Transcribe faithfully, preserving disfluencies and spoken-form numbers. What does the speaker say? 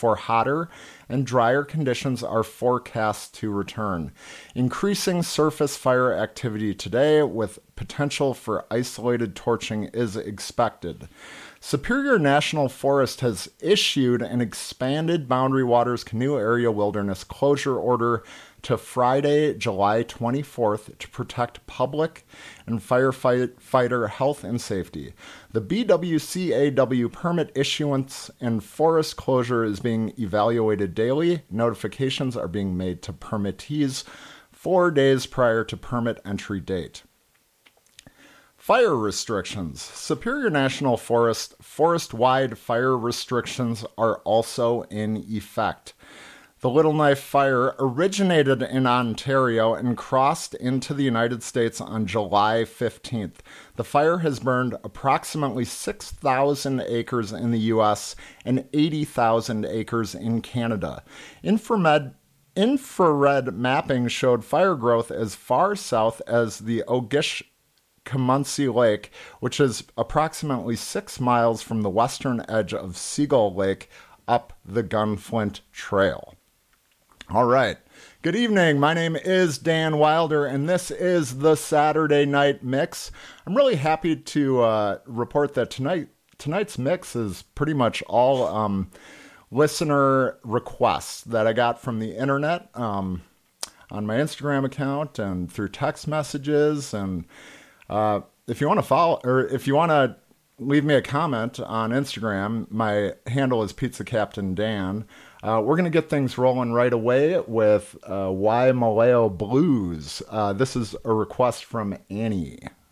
before hotter and drier conditions are forecast to return. Increasing surface fire activity today with potential for isolated torching is expected. Superior National Forest has issued an expanded Boundary Waters Canoe Area Wilderness closure order to Friday, July twenty-fourth to protect public and firefighter health and safety. The B W C A W permit issuance and forest closure is being evaluated daily. Notifications are being made to permittees four days prior to permit entry date. Fire restrictions. Superior National Forest forest-wide fire restrictions are also in effect. The Little Knife Fire originated in Ontario and crossed into the United States on July fifteenth. The fire has burned approximately six thousand acres in the U S and eighty thousand acres in Canada. Infrared Infrared mapping showed fire growth as far south as the Ogish Camunsey Lake, which is approximately six miles from the western edge of Seagull Lake up the Gunflint Trail. All right. Good evening. My name is Dan Wilder, and this is the Saturday Night Mix. I'm really happy to uh, report that tonight tonight's mix is pretty much all um, listener requests that I got from the internet um, on my Instagram account and through text messages. And Uh, if you want to follow, or if you want to leave me a comment on Instagram, my handle is Pizza Captain Dan. Uh, we're going to get things rolling right away with uh, Why Maleo Blues. Uh, this is a request from Annie.